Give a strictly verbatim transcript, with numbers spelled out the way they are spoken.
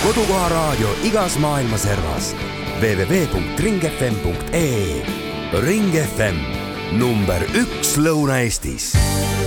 kodukoha raadio igas maailma servas. w w w punkt ring f m punkt e e. Ring F M, number üks Lõuna-Eestis.